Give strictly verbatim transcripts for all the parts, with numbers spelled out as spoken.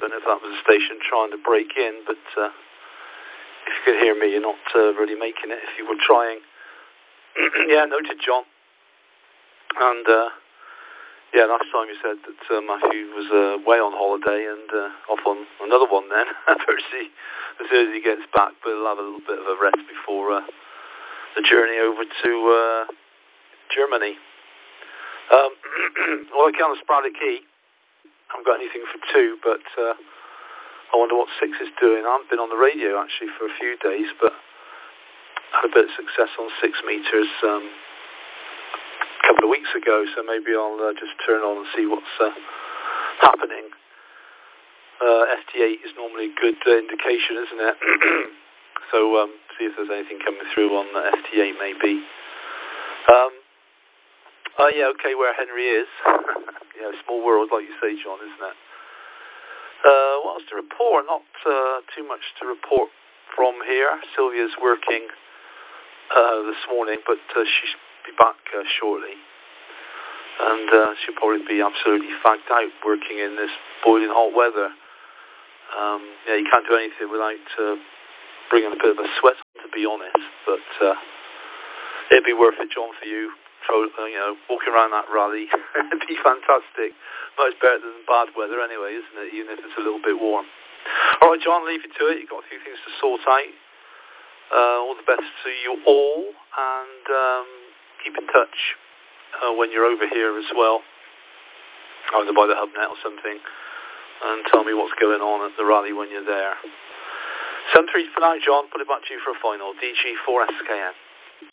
Don't know if that was a station trying to break in, but uh, if you could hear me, you're not uh, really making it if you were trying. Yeah, noted, John. And uh, yeah, last time you said that uh, Matthew was uh, away on holiday and uh, off on another one then, Percy, as soon as he gets back, but he'll have a little bit of a rest before uh, the journey over to uh, Germany. Um, well, I count a sporadic key. I haven't got anything for two, but uh, I wonder what six is doing. I haven't been on the radio actually for a few days, but I had a bit of success on six meters um, a couple of weeks ago, so maybe I'll uh, just turn on and see what's uh, happening. Uh, F T eight is normally a good uh, indication, isn't it? So um, see if there's anything coming through on uh, F T eight maybe. Um, uh, yeah, okay, where Henry is. Yeah, small world, like you say, John, isn't it? Uh, what else to report? Not uh, too much to report from here. Sylvia's working uh, this morning, but uh, she'll be back uh, shortly. And uh, she'll probably be absolutely fagged out working in this boiling hot weather. Um, yeah, you can't do anything without uh, bringing a bit of a sweat on, to be honest. But uh, it'd be worth it, John, for you. Throw, uh, you know, walking around that rally. It'd be fantastic. Much better than bad weather anyway, isn't it? Even if it's a little bit warm. All right, John, leave you to it. You've got a few things to sort out. Uh, all the best to you all, and um, keep in touch uh, when you're over here as well, either by the HubNet or something, and tell me what's going on at the rally when you're there. seven three for now, John. Put it back to you for a final. D G four S K N.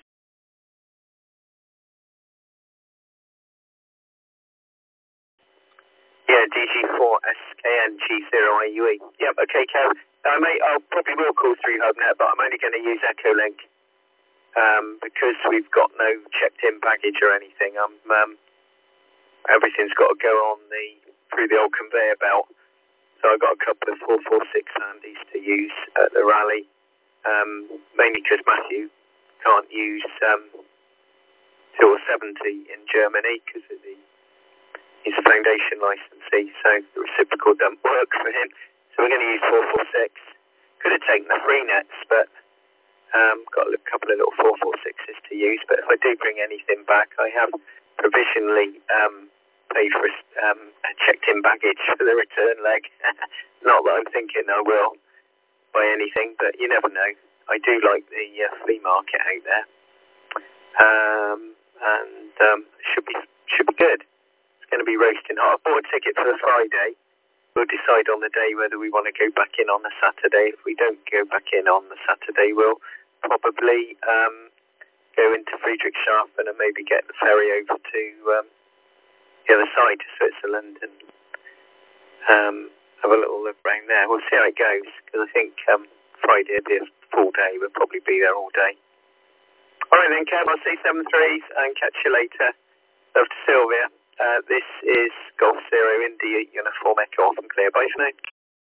Yeah, D G four S K N G zero I U E. Yep, okay, Kev. I may, I'll probably will call through HubNet, but I'm only going to use Echolink um, because we've got no checked-in baggage or anything. Um, um, everything's got to go on the through the old conveyor belt. So I've got a couple of four four six handies to use at the rally, um, mainly because Matthew can't use um, two seventy in Germany because of the he's a foundation licensee, so the reciprocal don't work for him. So we're going to use four four six. Could have taken the free nets, but um, got a couple of little four four sixes to use. But if I do bring anything back, I have provisionally um, paid for um, a checked-in baggage for the return leg. Not that I'm thinking I will buy anything, but you never know. I do like the uh, flea market out there, um, and um, should be should be good. Going to be roasting hot. I bought a ticket for the Friday. We'll decide on the day whether we want to go back in on the Saturday. If we don't go back in on the Saturday, we'll probably um, go into Friedrichshafen and maybe get the ferry over to um, the other side, to Switzerland, and um, have a little look around there. We'll see how it goes, because I think um, Friday will be a full day. We'll probably be there all day. All right then, Kev, I'll see seven threes and catch you later. Love to Sylvia. Uh, this is Golf Zero India Uniform Echo off and clear. Bye for now.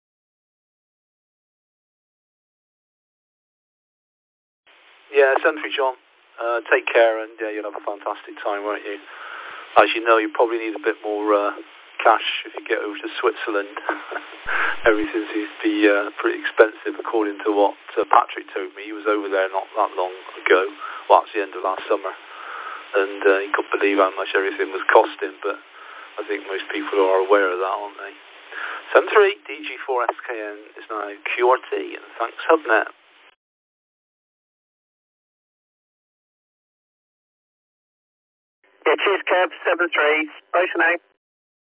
Yeah, seven three, John. Uh, take care, and yeah, you'll have a fantastic time, won't you? As you know, you probably need a bit more uh, cash if you get over to Switzerland. Everything seems to be uh, pretty expensive, according to what uh, Patrick told me. He was over there not that long ago. Well, it's the end of last summer. And uh, he couldn't believe how much everything was costing, but I think most people are aware of that, aren't they? seven three D G four S K N is now Q R T, and thanks HubNet. Yeah, cheers, Kev. seven threes. Bye for now.